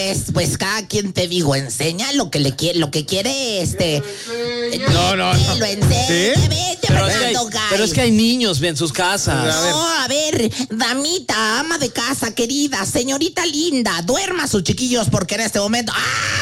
pues cada quien, te digo, enseña lo que quiere, No. Lo enseña, ¿Sí? vete, Pero es que hay niños en sus casas. No, a ver, damita, ama de casa, querida, señorita linda, duerma a sus chiquillos porque en este momento...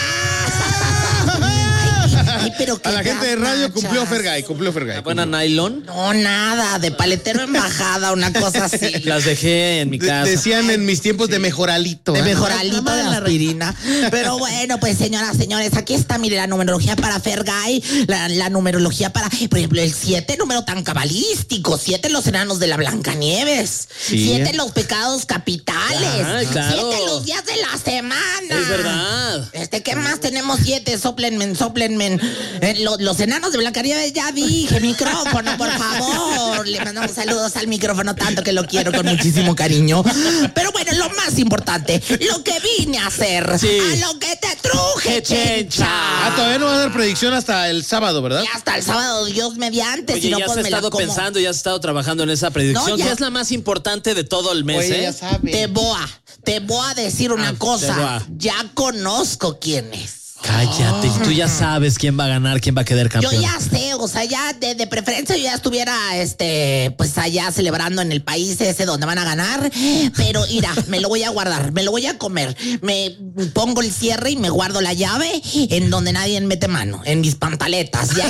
Ay, pero A la gente de radio cumplió Fergay. ¿Buena nylon? No, nada, de paletero en bajada, una cosa así. Las dejé en mi casa. Decían en mis tiempos de mejoralito. De mejoralito de aspirina. Pero bueno, pues señoras, señores, aquí está, mire, la numerología para Fergay, la numerología para, por ejemplo, el 7, número tan cabalístico, 7 los enanos de la Blancanieves, 7 los pecados capitales, claro. 7 los días de la semana. Es verdad. ¿Qué más tenemos? 7, soplenme. Los enanos de Blancanieves, ya dije, micrófono, por favor. Le mandamos saludos al micrófono, tanto que lo quiero con muchísimo cariño. Pero bueno, lo más importante, lo que vine a hacer, a lo que te truje, chencha. Todavía no va a dar predicción hasta el sábado, ¿verdad? Y hasta el sábado, Dios mediante. Oye, si no, ya pues has me la estado como. pensando, ya has estado trabajando en esa predicción, que es la más importante de todo el mes, Oye, ya sabe. Te voy a decir una cosa. Ya conozco quién es. Cállate, tú ya sabes quién va a ganar, quién va a quedar campeón. Yo ya sé, o sea, ya de preferencia yo ya estuviera, pues allá celebrando en el país ese donde van a ganar, pero mira, me lo voy a guardar, me lo voy a comer, me pongo el cierre y me guardo la llave en donde nadie mete mano, en mis pantaletas.